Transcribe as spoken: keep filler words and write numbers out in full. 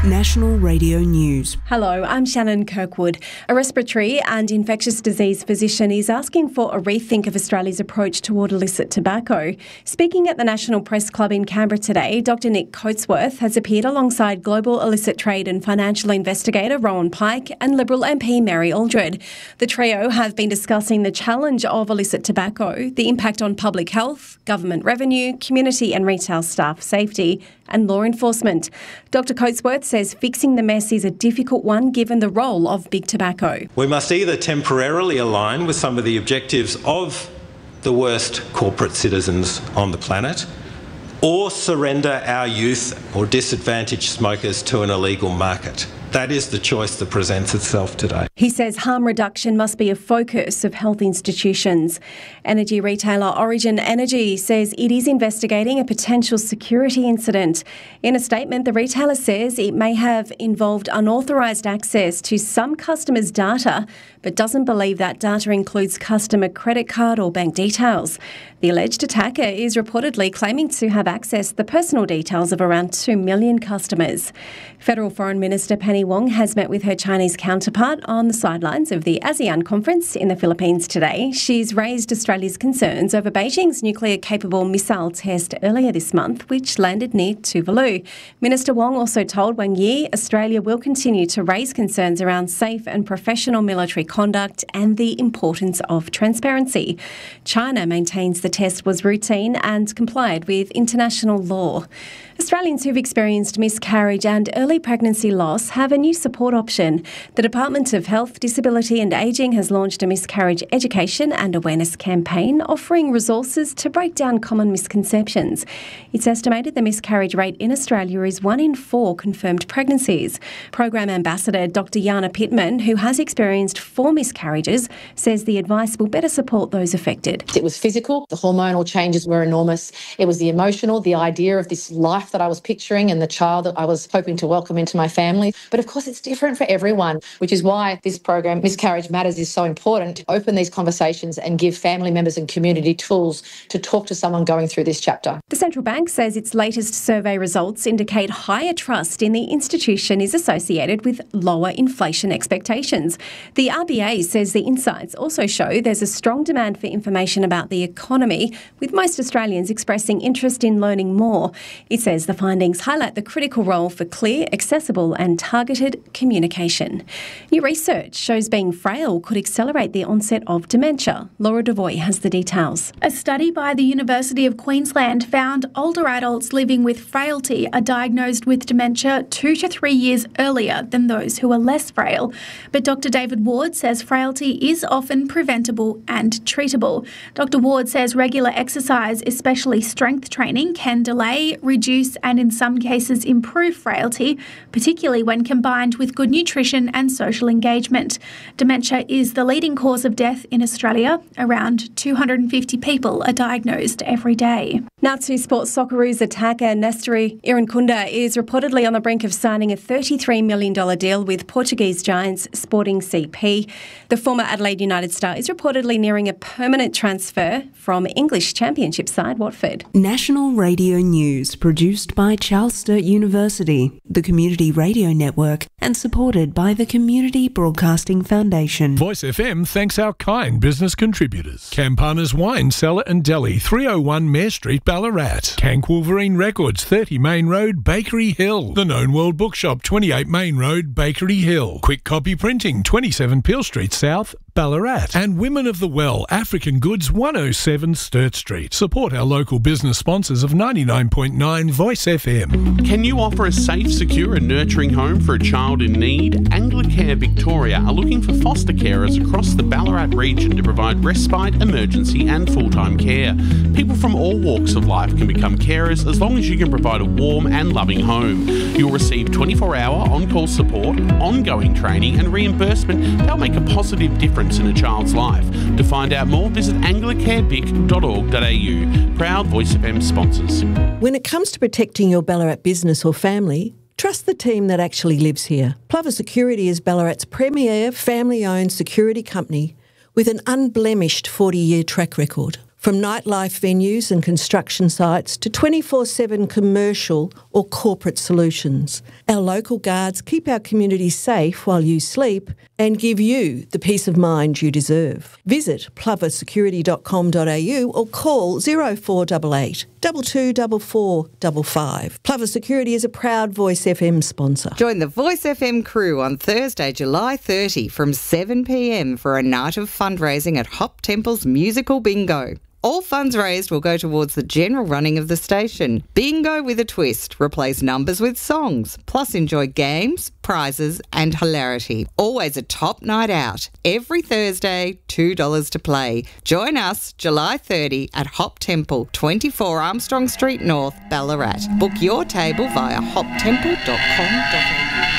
National Radio News. Hello, I'm Shannon Kirkwood. A respiratory and infectious disease physician is asking for a rethink of Australia's approach toward illicit tobacco. Speaking at the National Press Club in Canberra today, Doctor Nick Coatsworth has appeared alongside global illicit trade and financial investigator Rowan Pike and Liberal M P Mary Aldred. The trio have been discussing the challenge of illicit tobacco, the impact on public health, government revenue, community and retail staff safety, and law enforcement. Doctor Coatsworth says fixing the mess is a difficult one given the role of big tobacco. We must either temporarily align with some of the objectives of the worst corporate citizens on the planet, or surrender our youth or disadvantaged smokers to an illegal market. That is the choice that presents itself today. He says harm reduction must be a focus of health institutions. Energy retailer Origin Energy says it is investigating a potential security incident. In a statement, the retailer says it may have involved unauthorised access to some customers' data, but doesn't believe that data includes customer credit card or bank details. The alleged attacker is reportedly claiming to have accessed the personal details of around two million customers. Federal Foreign Minister Penny Wong has met with her Chinese counterpart on the sidelines of the ASEAN conference in the Philippines today. She's raised Australia's concerns over Beijing's nuclear-capable missile test earlier this month, which landed near Tuvalu. Minister Wong also told Wang Yi Australia will continue to raise concerns around safe and professional military conduct and the importance of transparency. China maintains the test was routine and complied with international law. Australians who've experienced miscarriage and early pregnancy loss have a new support option. The Department of Health, Disability and Ageing has launched a miscarriage education and awareness campaign offering resources to break down common misconceptions. It's estimated the miscarriage rate in Australia is one in four confirmed pregnancies. Program Ambassador Doctor Jana Pittman, who has experienced four miscarriages, says the advice will better support those affected. It was physical, the hormonal changes were enormous. It was the emotional, the idea of this life that I was picturing and the child that I was hoping to welcome into my family. But of course, it's different for everyone, which is why this program, Miscarriage Matters, is so important to open these conversations and give family members and community tools to talk to someone going through this chapter. The central bank says its latest survey results indicate higher trust in the institution is associated with lower inflation expectations. The R B A says the insights also show there's a strong demand for information about the economy, with most Australians expressing interest in learning more. It says the findings highlight the critical role for clear, accessible and targeted communication. New research shows being frail could accelerate the onset of dementia. Laura Devoy has the details. A study by the University of Queensland found older adults living with frailty are diagnosed with dementia two to three years earlier than those who are less frail. But Doctor David Ward says frailty is often preventable and treatable. Doctor Ward says regular exercise, especially strength training, can delay, reduce and in some cases improve frailty, particularly when combined with good nutrition and social engagement. Dementia is the leading cause of death in Australia. Around two hundred fifty people are diagnosed every day. Now to sports. Socceroos attacker Nesteri Irankunda is reportedly on the brink of signing a thirty-three million dollars deal with Portuguese giants Sporting C P. The former Adelaide United star is reportedly nearing a permanent transfer from English Championship side Watford. National Radio News, produced by Charles Sturt University, the Community Radio Network, and supported by the Community Broadcasting Foundation. Voice F M thanks our kind business contributors. Campana's Wine Cellar and Deli, three oh one Mare Street, Ballarat. Cank Wolverine Records, thirty Main Road, Bakery Hill. The Known World Bookshop, twenty-eight Main Road, Bakery Hill. Quick Copy Printing, twenty-seven Peel Street South, Ballarat. And Women of the Well, African Goods, one oh seven Sturt Street. Support our local business sponsors of ninety-nine point nine Voice F M. Can you offer a safe, secure and nurturing home for a child in need? Anglicare Victoria are looking for foster carers across the Ballarat region to provide respite, emergency and full-time care. People from all walks of life can become carers as long as you can provide a warm and loving home. You'll receive twenty-four hour on-call support, ongoing training and reimbursement that will make a positive difference in a child's life. To find out more, visit anglicare vic dot org dot a u. Proud Voice F M sponsors. When it comes to protecting your Ballarat business or family, trust the team that actually lives here. Plover Security is Ballarat's premier family-owned security company with an unblemished forty-year track record. From nightlife venues and construction sites to twenty-four seven commercial or corporate solutions, our local guards keep our community safe while you sleep and give you the peace of mind you deserve. Visit plover security dot com dot a u or call zero four eight eight, two two four four five five. Plover Security is a proud Voice F M sponsor. Join the Voice F M crew on Thursday, July thirtieth from seven p m for a night of fundraising at Hop Temple's Musical Bingo. All funds raised will go towards the general running of the station. Bingo with a twist. Replace numbers with songs. Plus enjoy games, prizes and hilarity. Always a top night out. Every Thursday, two dollars to play. Join us July thirtieth at Hop Temple, twenty-four Armstrong Street North, Ballarat. Book your table via hop temple dot com dot a u.